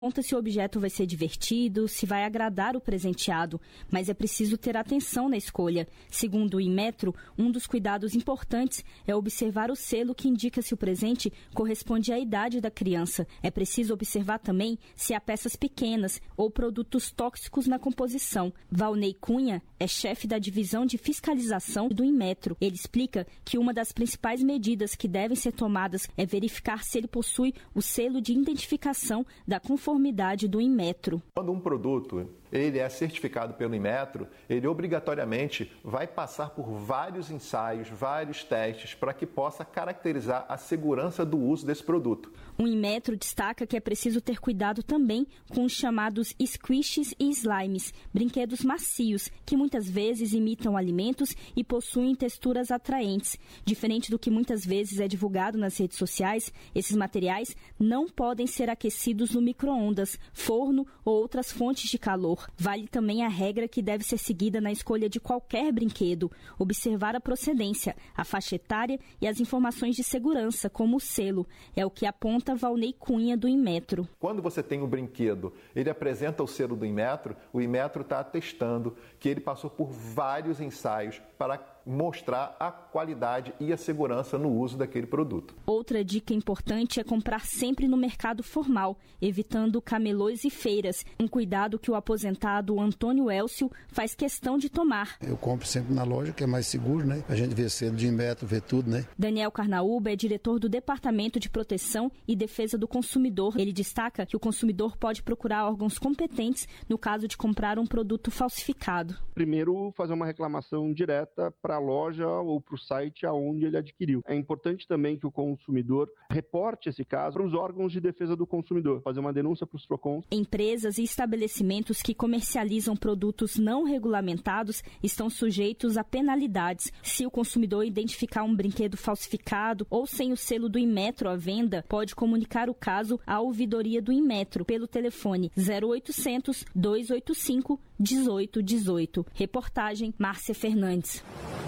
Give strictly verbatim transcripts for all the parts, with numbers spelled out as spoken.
Conta se o objeto vai ser divertido, se vai agradar o presenteado, mas é preciso ter atenção na escolha. Segundo o Inmetro, um dos cuidados importantes é observar o selo que indica se o presente corresponde à idade da criança. É preciso observar também se há peças pequenas ou produtos tóxicos na composição. Valnei Cunha é chefe da divisão de fiscalização do Inmetro. Ele explica que uma das principais medidas que devem ser tomadas é verificar se ele possui o selo de identificação da conformidade do Inmetro. Quando um produto ele é certificado pelo Inmetro, ele obrigatoriamente vai passar por vários ensaios, vários testes, para que possa caracterizar a segurança do uso desse produto. O Inmetro destaca que é preciso ter cuidado também com os chamados squishes e slimes, brinquedos macios, que muitas vezes imitam alimentos e possuem texturas atraentes. Diferente do que muitas vezes é divulgado nas redes sociais, esses materiais não podem ser aquecidos no micro-ondas, forno ou outras fontes de calor. Vale também a regra que deve ser seguida na escolha de qualquer brinquedo: observar a procedência, a faixa etária e as informações de segurança, como o selo. É o que aponta Valnei Cunha, do Inmetro. Quando você tem um brinquedo, ele apresenta o selo do Inmetro, o Inmetro está atestando que ele passou por vários ensaios para mostrar a qualidade e a segurança no uso daquele produto. Outra dica importante é comprar sempre no mercado formal, evitando camelôs e feiras, um cuidado que o aposentado Antônio Elcio faz questão de tomar. Eu compro sempre na loja, que é mais seguro, né? A gente vê selo de Inmetro, vê tudo, né? Daniel Carnaúba é diretor do Departamento de Proteção e Defesa do Consumidor. Ele destaca que o consumidor pode procurar órgãos competentes no caso de comprar um produto falsificado. Primeiro, fazer uma reclamação direta para a loja ou para o site aonde ele adquiriu. É importante também que o consumidor reporte esse caso para os órgãos de defesa do consumidor, fazer uma denúncia para os PROCONs. Empresas e estabelecimentos que comercializam produtos não regulamentados estão sujeitos a penalidades. Se o consumidor identificar um brinquedo falsificado ou sem o selo do Inmetro à venda, pode comunicar o caso à ouvidoria do Inmetro pelo telefone zero oitocentos, dois oito cinco, um oito um oito. Reportagem Márcia Fernandes.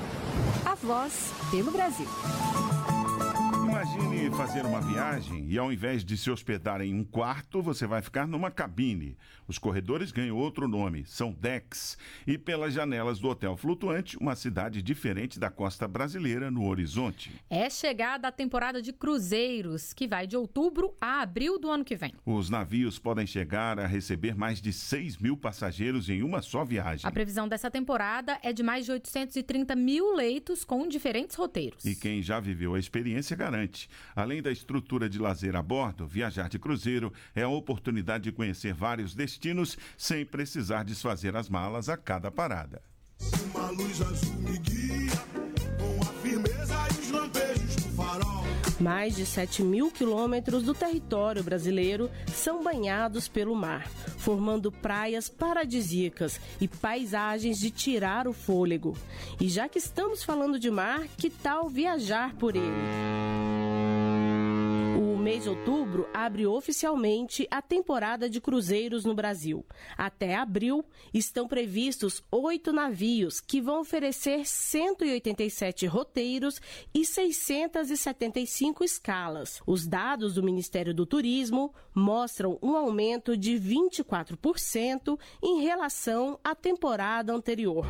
A Voz pelo Brasil. Imagine fazer uma viagem e, ao invés de se hospedar em um quarto, você vai ficar numa cabine. Os corredores ganham outro nome, são decks. E pelas janelas do hotel flutuante, uma cidade diferente da costa brasileira no horizonte. É chegada a temporada de cruzeiros, que vai de outubro a abril do ano que vem. Os navios podem chegar a receber mais de seis mil passageiros em uma só viagem. A previsão dessa temporada é de mais de oitocentos e trinta mil leitos com diferentes roteiros. E quem já viveu a experiência garante. Além da estrutura de lazer a bordo, viajar de cruzeiro é a oportunidade de conhecer vários destinos sem precisar desfazer as malas a cada parada. Uma luz azul me guia, com a firmeza e os lampejos do farol. Mais de sete mil quilômetros do território brasileiro são banhados pelo mar, formando praias paradisíacas e paisagens de tirar o fôlego. E já que estamos falando de mar, que tal viajar por ele? O mês de outubro abre oficialmente a temporada de cruzeiros no Brasil. Até abril, estão previstos oito navios que vão oferecer cento e oitenta e sete roteiros e seiscentas e setenta e cinco escalas. Os dados do Ministério do Turismo mostram um aumento de vinte e quatro por cento em relação à temporada anterior.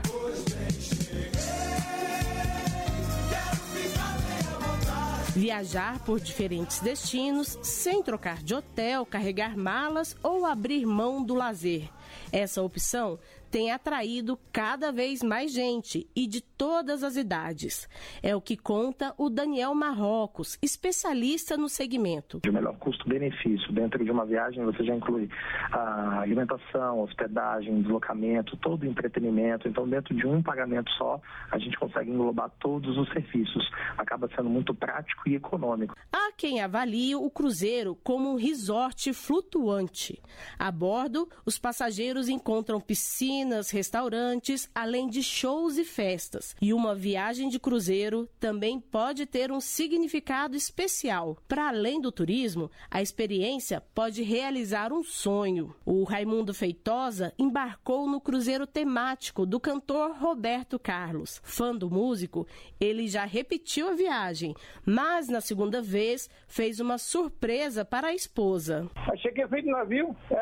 Viajar por diferentes destinos sem trocar de hotel, carregar malas ou abrir mão do lazer. Essa opção tem atraído cada vez mais gente e de todas as idades. É o que conta o Daniel Marrocos, especialista no segmento. De melhor custo-benefício. Dentro de uma viagem você já inclui a alimentação, hospedagem, deslocamento, todo o entretenimento. Então, dentro de um pagamento só, a gente consegue englobar todos os serviços. Acaba sendo muito prático e econômico. Há quem avalie o cruzeiro como um resort flutuante. A bordo, os passageiros encontram piscina, oficinas, restaurantes, além de shows e festas. E uma viagem de cruzeiro também pode ter um significado especial. Para além do turismo, a experiência pode realizar um sonho. O Raimundo Feitosa embarcou no cruzeiro temático do cantor Roberto Carlos. Fã do músico, ele já repetiu a viagem, mas na segunda vez fez uma surpresa para a esposa. Achei que ia feito navio.